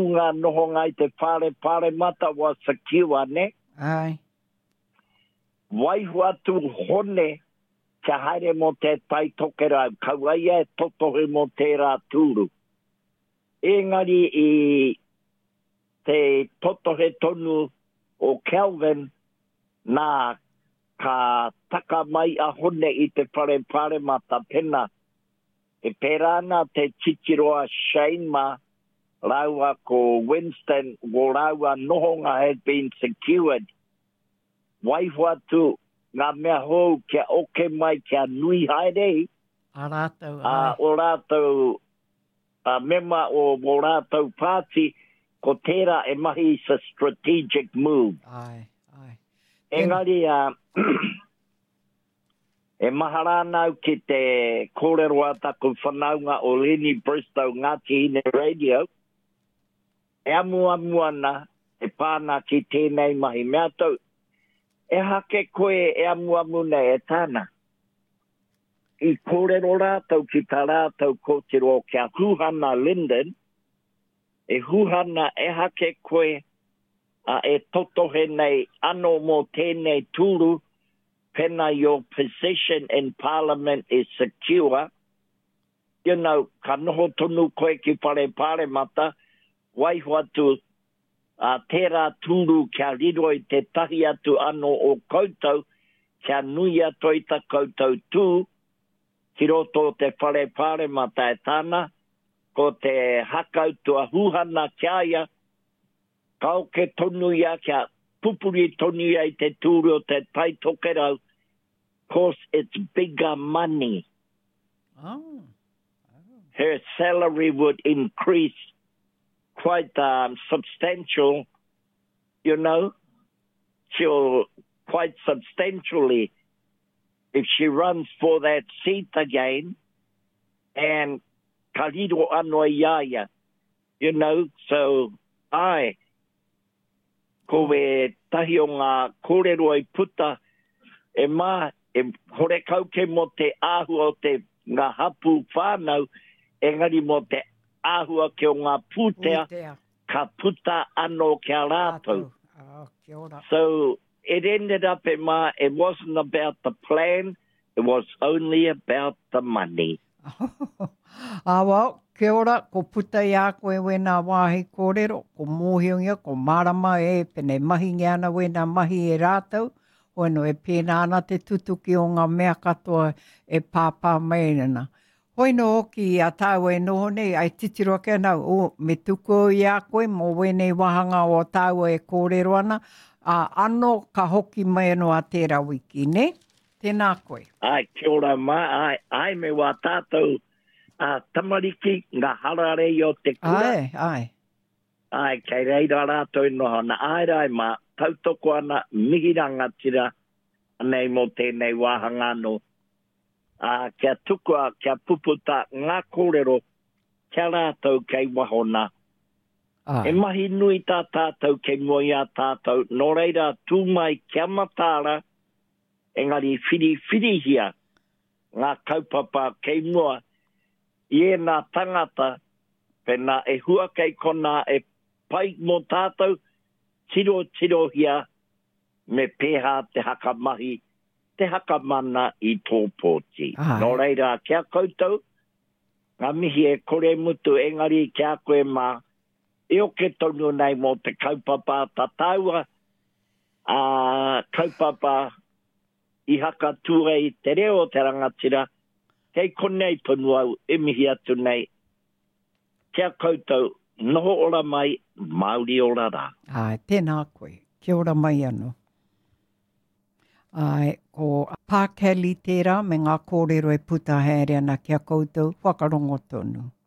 ngā noho ngai te whare mata wa secure ne. Ai. Waihu atu hone kia haere mo te tai tokera kauaia e totohe mo tērā tūru. Engari i te totohe tonu o Kelvin nā ka taka mai a hone i te whare mata pena. E pērana te titiroa Shane ma raua ko Winston wo raua nohonga had been secured. Waihu atu ngā mea hou kia oke mai kia nui haere. A rātou, O rātou mema o rātou pāti ko tērā e mahi is a strategic move. Ai. Engari e maharānau ki te kōrero ataku whanaunga o Lenny Bristow Ngāti Hine Radio. E amu ana e pāna ki tēnei mahi mea tau. E hake koe e amu nei e tāna. I kōrero rātau ki tā rātau kōtiro kia Huhana Linden. E Huhana e hake koe e totohe nei ano mo tēnei tūru. Pena your position in Parliament is secure. You know, ka noho tonu koe ki whare mata. Waihu atu tērā tūru kia riro i te tahi atu ano o koutou, kia nui atu i ta koutou tū, ki roto te whare mata e tāna, ko te hakautua Huhana kia ka oke tonu ia kia pupuri tonu ia i te tūru o te tai tokerau, course it's bigger money. Oh. Her salary would increase quite substantial, you know, quite substantially if she runs for that seat again. And Karido Anoa Yaya, you know, so ko e tahi o ngā kōrero i puta e hore kauke mo te āhua o te ngā hapu whānau, engari mo te āhua ki o ngā pūtea, ka puta anō kia rātou. Kia ora. So it ended up it wasn't about the plan, it was only about the money. Awa, kia ora, ko puta i a koe wena wāhi kōrero, ko mōhiongia, ko marama e pene mahi ngeana wena mahi e rātou, hoino e pēnā ana te tutuki o ngā mea katoa e pāpā mainana. Hoino oki a tāu e noho nei, ai titiro kia nau, me tuko i a koe, mō wenei wahanga o tāu e kōrero ana, ano ka hoki mai no a tērā wiki, ne? Tēnā koe. Ai, kia ora ma, ai me wā tātou tamariki ngā harare o te kura. Ai, kei reira rātou noho na ai ma, tautoko ana mihiranga tira nei mo tēnei wāhanga no. Kia tukua, kia puputa ngā kōrero, kia rātou kei wahona. E mahi nui tā tātou kei moi a tātou, no reira tūmai kia matāra, engari whiri hia, ngā kaupapa kei mua, i e nā tangata, pena e hua kei kona e pai mo tātou, tiro hia, me pēha te haka mahi, te haka mana i tō pōti. No reira, kia koutou, ngā mihi e kore mutu engari kia koe mā, e o ke tonu nei mo te kaupapa tataua, kaupapa i haka ture i te reo te rangatira, kei konei tonu au e mihi atu nei. Kia koutou, noho ora mai, Māori ora rā. Tēnā koe, kia ora mai anō. Ko Pākeli tērā me ngā kōrero e puta haere ana kia koutou, whakarongo tonu.